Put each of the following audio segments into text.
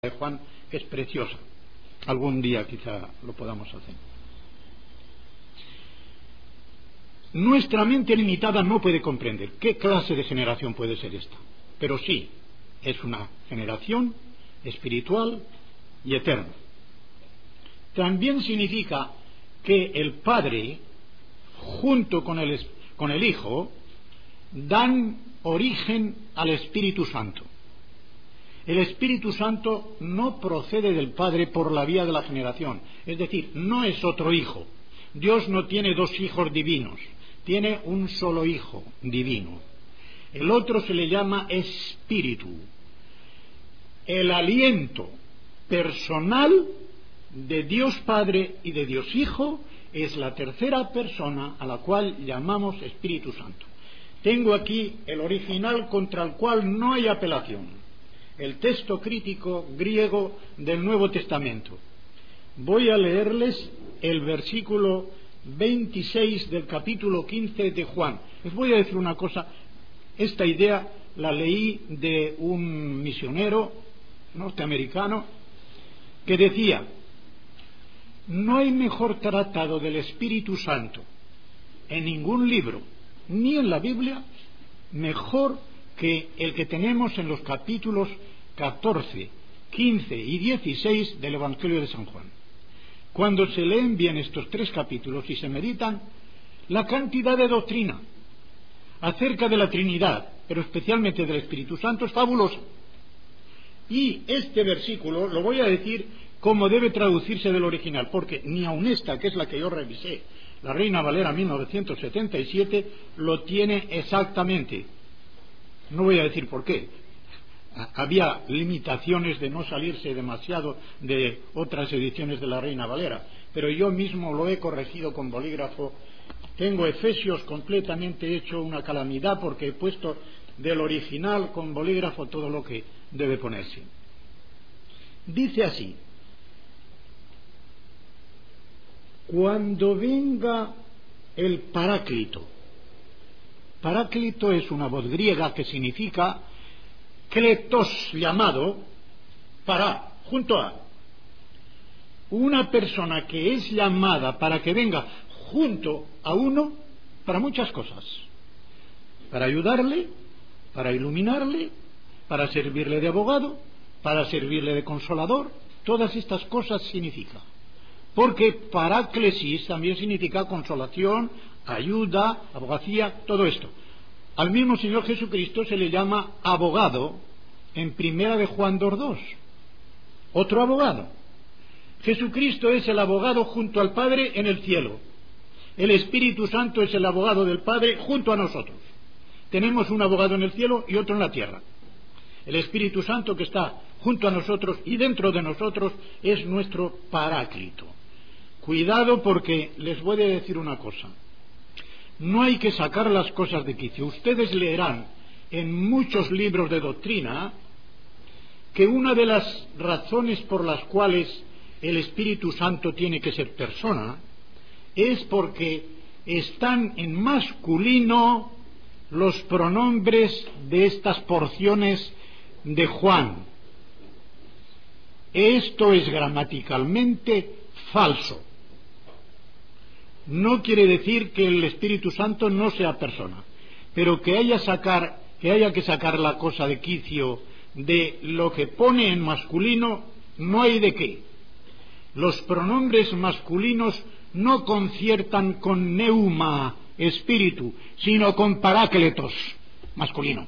de Juan es preciosa. Algún día quizá lo podamos hacer. Nuestra mente limitada no puede comprender qué clase de generación puede ser esta, pero sí, es una generación espiritual y eterna. También significa que el Padre, junto con el Hijo, dan origen al Espíritu Santo. El Espíritu Santo no procede del Padre por la vía de la generación, es decir, no es otro hijo. Dios no tiene dos hijos divinos, tiene un solo hijo divino. El otro se le llama Espíritu. El aliento personal de Dios Padre y de Dios Hijo es la tercera persona a la cual llamamos Espíritu Santo. Tengo aquí el original contra el cual no hay apelación. El texto crítico griego del Nuevo Testamento. Voy a leerles el versículo 26 del capítulo 15 de Juan. Les voy a decir una cosa. Esta idea la leí de un misionero norteamericano que decía: no hay mejor tratado del Espíritu Santo en ningún libro, ni en la Biblia, mejor que el que tenemos en los capítulos 14, 15 y 16 del Evangelio de San Juan. Cuando se leen bien estos tres capítulos y se meditan, la cantidad de doctrina acerca de la Trinidad, pero especialmente del Espíritu Santo, es fabulosa. Y este versículo lo voy a decir como debe traducirse del original, porque ni aun esta, que es la que yo revisé, la Reina Valera 1977, lo tiene exactamente. No voy a decir por qué. Había limitaciones de no salirse demasiado de otras ediciones de la Reina Valera, pero yo mismo lo he corregido con bolígrafo. Tengo Efesios completamente hecho una calamidad porque he puesto del original con bolígrafo todo lo que debe ponerse. Dice así: cuando venga el Paráclito. Paráclito es una voz griega que significa kletos, llamado para, junto a. Una persona que es llamada para que venga junto a uno para muchas cosas. Para ayudarle, para iluminarle, para servirle de abogado, para servirle de consolador. Todas estas cosas significa. Porque paráclesis también significa consolación, ayuda, abogacía, todo esto. Al mismo Señor Jesucristo se le llama abogado en Primera de Juan 2:2. Otro abogado. Jesucristo es el abogado junto al Padre en el cielo. El Espíritu Santo es el abogado del Padre junto a nosotros. Tenemos un abogado en el cielo y otro en la tierra. El Espíritu Santo, que está junto a nosotros y dentro de nosotros, es nuestro Paráclito. Cuidado, porque les voy a decir una cosa. No hay que sacar las cosas de quicio. Ustedes leerán en muchos libros de doctrina que una de las razones por las cuales el Espíritu Santo tiene que ser persona es porque están en masculino los pronombres de estas porciones de Juan. Esto es gramaticalmente falso. No quiere decir que el Espíritu Santo no sea persona, pero que haya que sacar la cosa de quicio de lo que pone en masculino, no hay de qué. Los pronombres masculinos no conciertan con neuma, espíritu, sino con parácletos, masculino.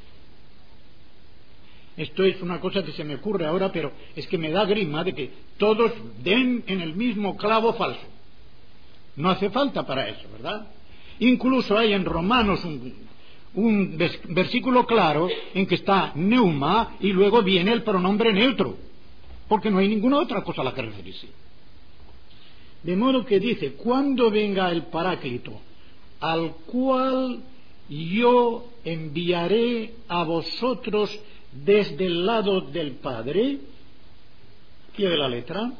Esto es una cosa que se me ocurre ahora, pero es que me da grima de que todos den en el mismo clavo falso. No hace falta para eso, ¿verdad? Incluso hay en Romanos un versículo claro en que está neuma y luego viene el pronombre neutro, porque no hay ninguna otra cosa a la que referirse. De modo que dice: cuando venga el Paráclito, al cual yo enviaré a vosotros desde el lado del Padre, pie de la letra,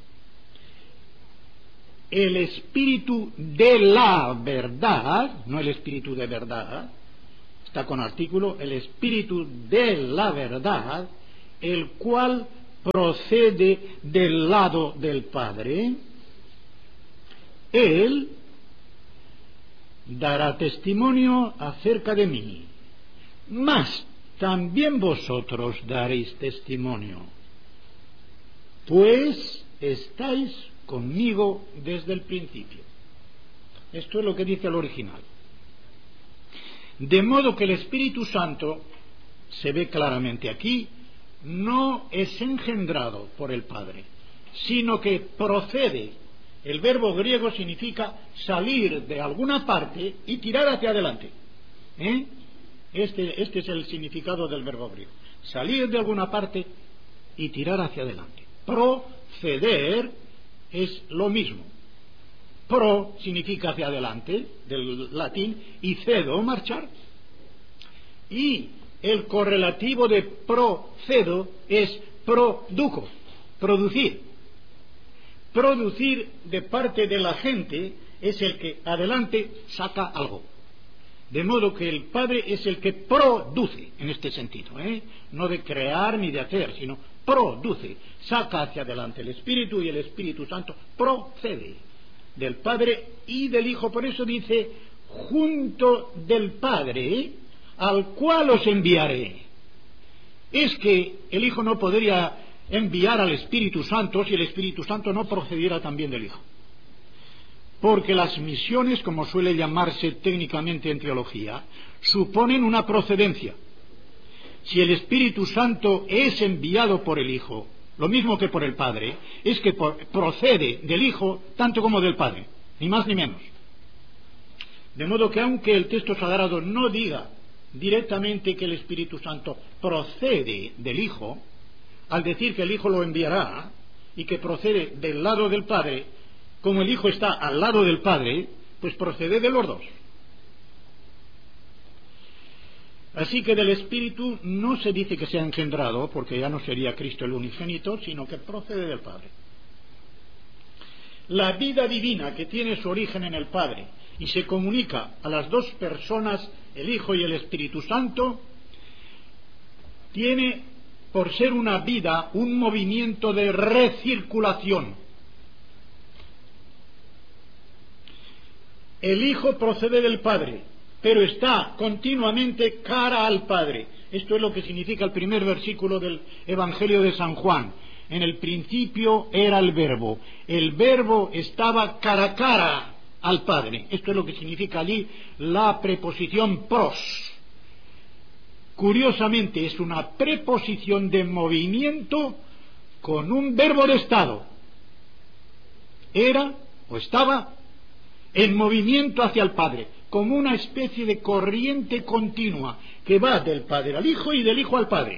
el Espíritu de la verdad, no el Espíritu de verdad, está con artículo, el Espíritu de la verdad, el cual procede del lado del Padre, Él dará testimonio acerca de mí, mas también vosotros daréis testimonio, pues estáis conmigo desde el principio. Esto es lo que dice el original. De modo que el Espíritu Santo, se ve claramente aquí, no es engendrado por el Padre, sino que procede. El verbo griego significa salir de alguna parte y tirar hacia adelante. Este es el significado del verbo griego. Salir de alguna parte y tirar hacia adelante. Proceder es lo mismo. Pro significa hacia adelante, del latín, y cedo, marchar. Y el correlativo de procedo es produco, producir. Producir de parte de la gente es el que adelante saca algo. De modo que el Padre es el que produce, en este sentido, no de crear ni de hacer, sino produce, saca hacia adelante el Espíritu, y el Espíritu Santo procede del Padre y del Hijo. Por eso dice, junto del Padre, al cual os enviaré. Es que el Hijo no podría enviar al Espíritu Santo si el Espíritu Santo no procediera también del Hijo. Porque las misiones, como suele llamarse técnicamente en teología, suponen una procedencia. Si el Espíritu Santo es enviado por el Hijo, lo mismo que por el Padre, es que procede del Hijo tanto como del Padre, ni más ni menos. De modo que aunque el texto sagrado no diga directamente que el Espíritu Santo procede del Hijo, al decir que el Hijo lo enviará y que procede del lado del Padre, como el Hijo está al lado del Padre, pues procede de los dos. Así que del Espíritu no se dice que sea engendrado, porque ya no sería Cristo el unigénito, sino que procede del Padre. La vida divina, que tiene su origen en el Padre y se comunica a las dos personas, el Hijo y el Espíritu Santo, tiene, por ser una vida, un movimiento de recirculación. El Hijo procede del Padre, pero está continuamente cara al Padre. Esto es lo que significa el primer versículo del Evangelio de San Juan. En el principio era el Verbo estaba cara a cara al Padre. Esto es lo que significa allí la preposición pros. Curiosamente es una preposición de movimiento con un verbo de estado. Era o estaba en movimiento hacia el Padre, como una especie de corriente continua que va del Padre al Hijo y del Hijo al Padre.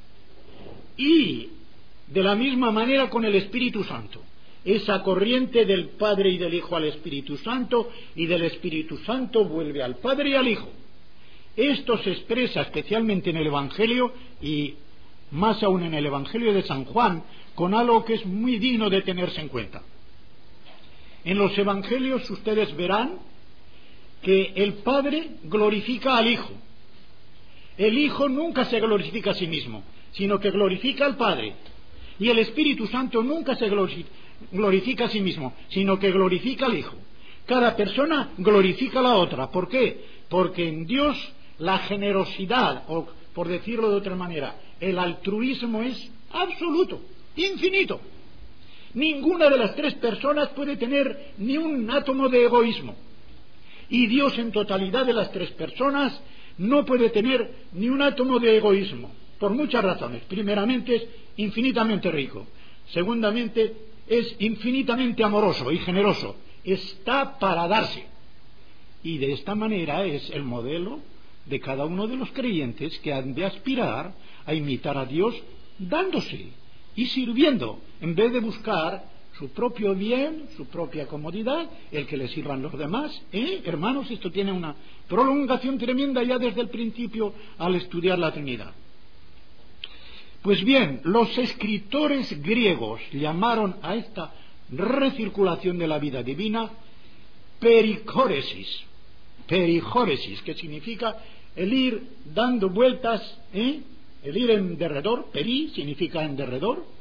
Y de la misma manera con el Espíritu Santo. Esa corriente del Padre y del Hijo al Espíritu Santo, y del Espíritu Santo vuelve al Padre y al Hijo. Esto se expresa especialmente en el Evangelio, y más aún en el Evangelio de San Juan, con algo que es muy digno de tenerse en cuenta. En los Evangelios ustedes verán que el Padre glorifica al Hijo. El Hijo nunca se glorifica a sí mismo, sino que glorifica al Padre. Y el Espíritu Santo nunca se glorifica a sí mismo, sino que glorifica al Hijo. Cada persona glorifica a la otra. ¿Por qué? Porque en Dios la generosidad, o por decirlo de otra manera, el altruismo es absoluto, infinito. Ninguna de las tres personas puede tener ni un átomo de egoísmo. Y Dios, en totalidad de las tres personas, no puede tener ni un átomo de egoísmo, por muchas razones. Primeramente, es infinitamente rico. Segundamente, es infinitamente amoroso y generoso. Está para darse. Y de esta manera es el modelo de cada uno de los creyentes, que han de aspirar a imitar a Dios dándose y sirviendo, en vez de buscar su propio bien, su propia comodidad, el que le sirvan los demás. Hermanos, esto tiene una prolongación tremenda ya desde el principio al estudiar la Trinidad. Pues bien, los escritores griegos llamaron a esta recirculación de la vida divina perijóresis, que significa el ir dando vueltas, el ir en derredor. Peri significa en derredor,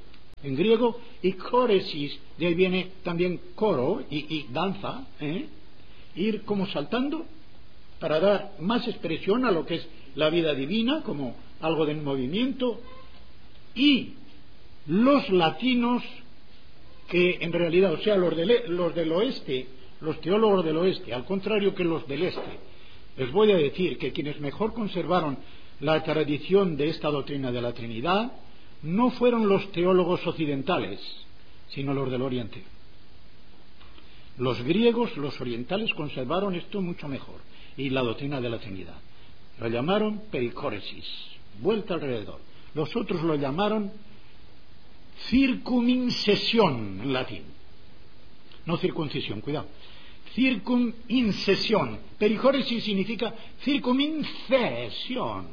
en griego, y choresis, de ahí viene también coro y danza, ir como saltando para dar más expresión a lo que es la vida divina, como algo de movimiento. Y los latinos, que en realidad, o sea, los del oeste, los teólogos del oeste, al contrario que los del este, les voy a decir que quienes mejor conservaron la tradición de esta doctrina de la Trinidad no fueron los teólogos occidentales, sino los del Oriente. Los griegos, los orientales, conservaron esto mucho mejor, y la doctrina de la Trinidad. Lo llamaron pericóresis, vuelta alrededor. Los otros lo llamaron circumincesión en latín. No circuncisión, cuidado. Circumincesión. Pericóresis significa circumincesión.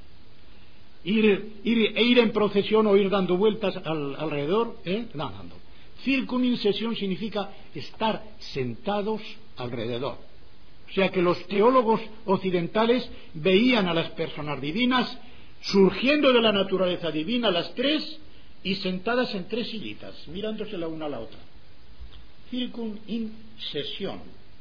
Ir en procesión o ir dando vueltas alrededor, dando. Circumincesión significa estar sentados alrededor. O sea que los teólogos occidentales veían a las personas divinas surgiendo de la naturaleza divina, las tres, y sentadas en tres sillitas, mirándose la una a la otra. Circumincesión.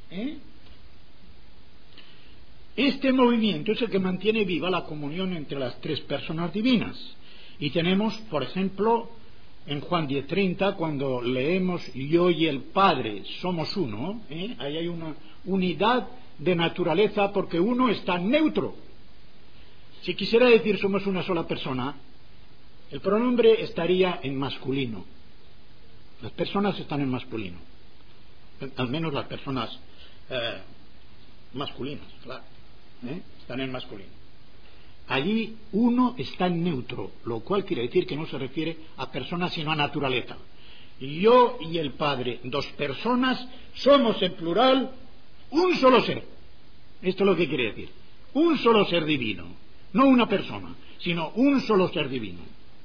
Este movimiento es el que mantiene viva la comunión entre las tres personas divinas. Y tenemos, por ejemplo, en Juan 10:30, cuando leemos yo y el Padre somos uno, ahí hay una unidad de naturaleza, porque uno está neutro. Si quisiera decir somos una sola persona, el pronombre estaría en masculino. Las personas están en masculino, al menos las personas masculinas, claro, están en masculino. Allí uno está en neutro, lo cual quiere decir que no se refiere a personas sino a naturaleza. Yo y el Padre, dos personas, somos en plural un solo ser. Esto es lo que quiere decir. Un solo ser divino, no una persona, sino un solo ser divino.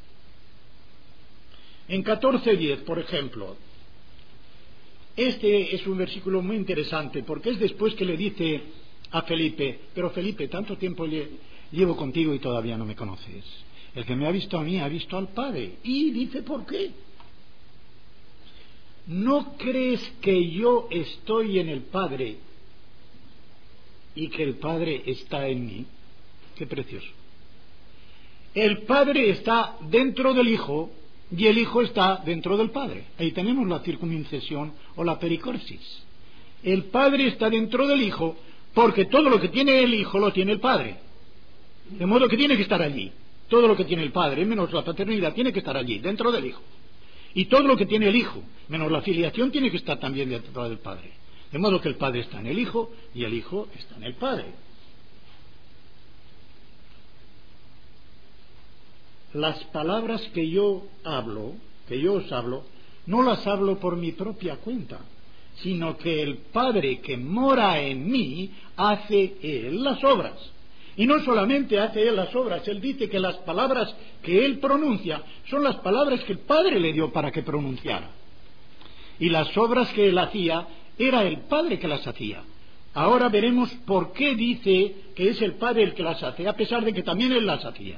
En 14:10, por ejemplo, este es un versículo muy interesante, porque es después que le dice a Felipe: pero Felipe, tanto tiempo llevo contigo y todavía no me conoces. El que me ha visto a mí ha visto al Padre. Y dice: ¿por qué? ¿No crees que yo estoy en el Padre y que el Padre está en mí? Qué precioso. El Padre está dentro del Hijo y el Hijo está dentro del Padre. Ahí tenemos la circuncisión o la pericorsis. El Padre está dentro del Hijo, porque todo lo que tiene el Hijo lo tiene el Padre. De modo que tiene que estar allí. Todo lo que tiene el Padre, menos la paternidad, tiene que estar allí, dentro del Hijo. Y todo lo que tiene el Hijo, menos la filiación, tiene que estar también dentro del Padre. De modo que el Padre está en el Hijo y el Hijo está en el Padre. Las palabras que yo os hablo, no las hablo por mi propia cuenta, sino que el Padre que mora en mí hace Él las obras. Y no solamente hace Él las obras, Él dice que las palabras que Él pronuncia son las palabras que el Padre le dio para que pronunciara. Y las obras que Él hacía, era el Padre que las hacía. Ahora veremos por qué dice que es el Padre el que las hace, a pesar de que también Él las hacía.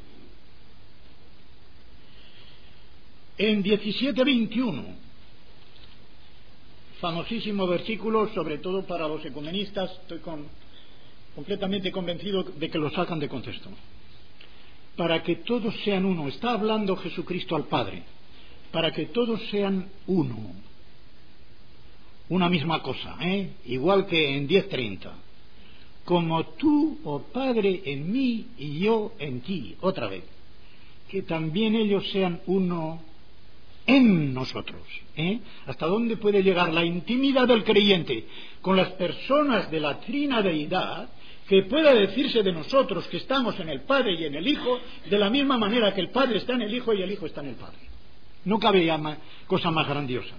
En 17:21, famosísimo versículo, sobre todo para los ecumenistas, estoy completamente convencido de que lo sacan de contexto. Para que todos sean uno, está hablando Jesucristo al Padre, para que todos sean uno, una misma cosa, igual que en 10:30, como tú, oh Padre, en mí y yo en ti, otra vez, que también ellos sean uno en nosotros. ¿Hasta dónde puede llegar la intimidad del creyente con las personas de la trinadeidad, que pueda decirse de nosotros que estamos en el Padre y en el Hijo, de la misma manera que el Padre está en el Hijo y el Hijo está en el Padre? No cabe ya cosa más grandiosa.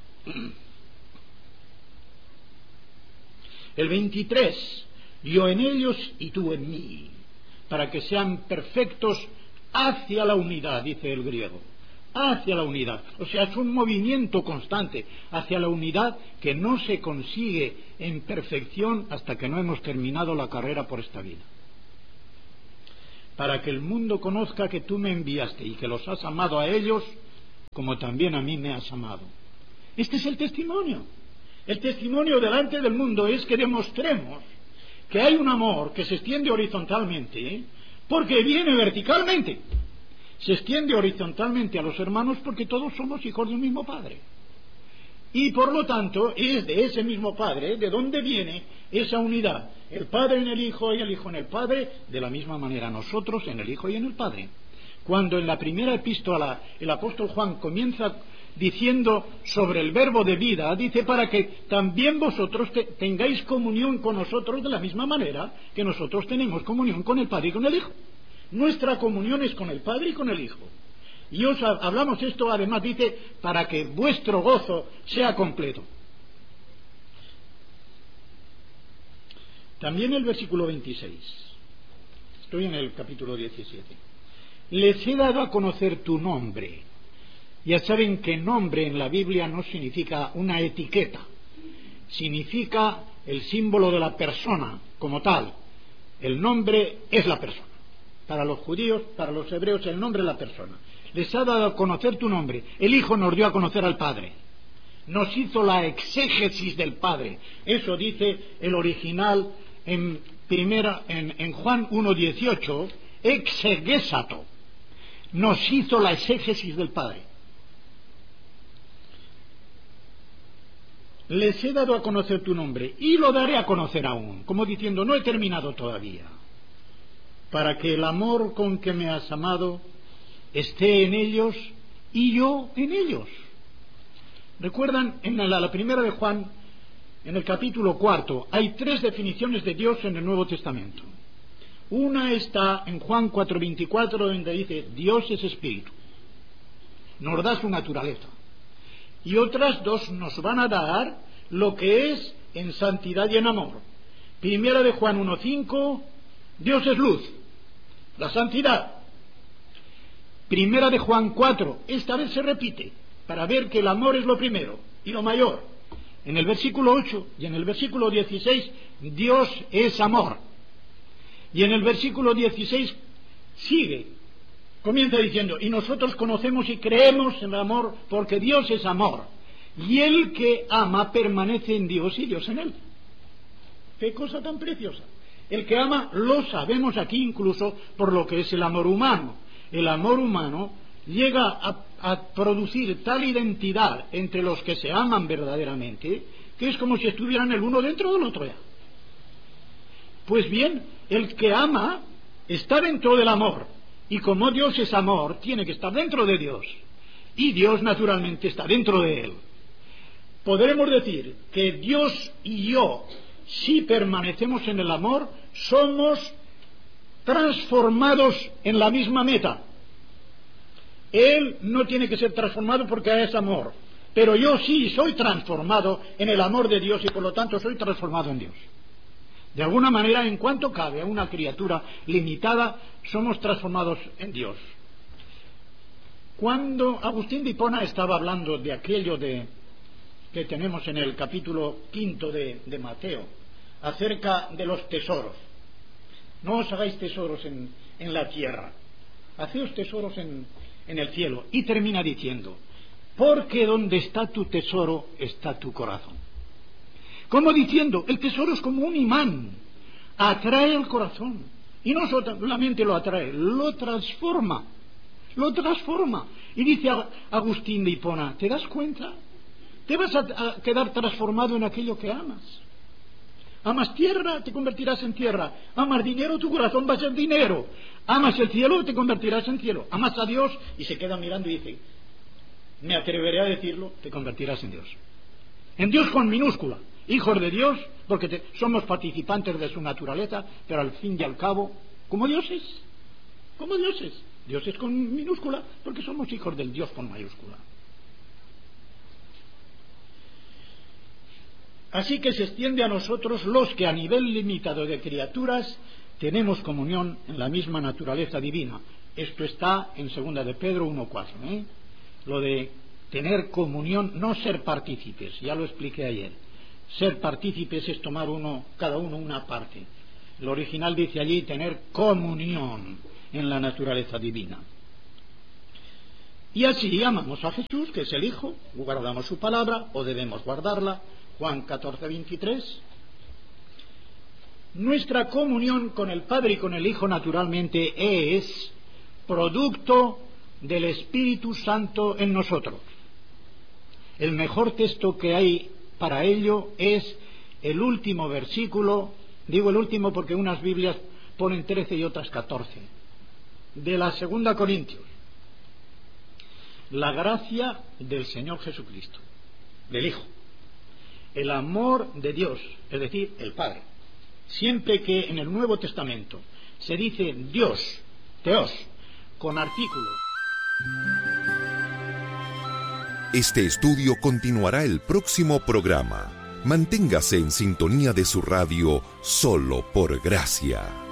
El 23, yo en ellos y tú en mí, para que sean perfectos hacia la unidad, dice el griego. Hacia la unidad, o sea, es un movimiento constante hacia la unidad que no se consigue en perfección hasta que no hemos terminado la carrera por esta vida. Para que el mundo conozca que tú me enviaste y que los has amado a ellos como también a mí me has amado. Este es el testimonio. El testimonio delante del mundo es que demostremos que hay un amor que se extiende horizontalmente, porque viene verticalmente. Se extiende horizontalmente a los hermanos porque todos somos hijos de un mismo Padre. Y por lo tanto es de ese mismo Padre de donde viene esa unidad. El Padre en el Hijo y el Hijo en el Padre, de la misma manera nosotros en el Hijo y en el Padre. Cuando en la primera epístola el apóstol Juan comienza diciendo sobre el verbo de vida, dice para que también vosotros tengáis comunión con nosotros de la misma manera que nosotros tenemos comunión con el Padre y con el Hijo. Nuestra comunión es con el Padre y con el Hijo. Y os hablamos esto, además dice, para que vuestro gozo sea completo. También el versículo 26. Estoy en el capítulo 17. Les he dado a conocer tu nombre. Ya saben que nombre en la Biblia no significa una etiqueta. Significa el símbolo de la persona como tal. El nombre es la persona. Para los judíos, para los hebreos, el nombre es la persona. Les ha dado a conocer tu nombre. El Hijo nos dio a conocer al Padre. Nos hizo la exégesis del Padre. Eso dice el original en Juan 1:18, exegesato. Nos hizo la exégesis del Padre. Les he dado a conocer tu nombre y lo daré a conocer aún, como diciendo, no he terminado todavía, para que el amor con que me has amado esté en ellos y yo en ellos. ¿Recuerdan? En la primera de Juan, en el capítulo 4, hay 3 definiciones de Dios en el Nuevo Testamento. Una está en Juan 4:24, donde dice, Dios es espíritu. Nos da su naturaleza. Y otras 2 nos van a dar lo que es en santidad y en amor. Primera de Juan 1:5, Dios es luz, la santidad. Primera de Juan 4, esta vez se repite, para ver que el amor es lo primero y lo mayor. En el versículo 8 y en el versículo 16, Dios es amor. Y en el versículo 16 sigue, comienza diciendo, y nosotros conocemos y creemos en el amor porque Dios es amor. Y el que ama permanece en Dios y Dios en él. ¡Qué cosa tan preciosa! El que ama lo sabemos aquí incluso por lo que es el amor humano. El amor humano llega a producir tal identidad entre los que se aman verdaderamente que es como si estuvieran el uno dentro del otro ya. Pues bien, el que ama está dentro del amor, y como Dios es amor, tiene que estar dentro de Dios, y Dios naturalmente está dentro de él. Podremos decir que Dios y yo, si permanecemos en el amor, somos transformados en la misma meta. Él no tiene que ser transformado porque es amor, pero yo sí soy transformado en el amor de Dios y por lo tanto soy transformado en Dios. De alguna manera, en cuanto cabe a una criatura limitada, somos transformados en Dios. Cuando Agustín de Hipona estaba hablando de aquello que tenemos en el capítulo 5 de Mateo, acerca de los tesoros. No os hagáis tesoros en la tierra, haceos tesoros en el cielo. Y termina diciendo, porque donde está tu tesoro está tu corazón. Como diciendo, el tesoro es como un imán, atrae el corazón, y no solamente lo atrae, lo transforma. Y dice Agustín de Hipona, ¿te das cuenta? Te vas a quedar transformado en aquello que amas. Amas tierra, te convertirás en tierra. Amas dinero, tu corazón va a ser dinero. Amas el cielo, te convertirás en cielo. Amas a Dios, y se queda mirando y dice, me atreveré a decirlo, te convertirás en Dios. En Dios con minúscula. Hijos de Dios, porque somos participantes de su naturaleza, pero al fin y al cabo, como dioses. Dios es con minúscula, porque somos hijos del Dios con mayúscula. Así que se extiende a nosotros los que a nivel limitado de criaturas tenemos comunión en la misma naturaleza divina. Esto está en 2 de Pedro 1:4. Lo de tener comunión, no ser partícipes, ya lo expliqué ayer. Ser partícipes es tomar cada uno una parte. Lo original dice allí tener comunión en la naturaleza divina. Y así amamos a Jesús, que es el Hijo, guardamos su palabra, o debemos guardarla, Juan 14:23. Nuestra comunión con el Padre y con el Hijo, naturalmente, es producto del Espíritu Santo en nosotros. El mejor texto que hay para ello es el último versículo, digo el último porque unas Biblias ponen 13 y otras 14, de la 2 Corintios. La gracia del Señor Jesucristo, del Hijo, el amor de Dios, es decir, el Padre. Siempre que en el Nuevo Testamento se dice Dios, Theos, con artículo. Este estudio continuará el próximo programa. Manténgase en sintonía de su radio Solo por Gracia.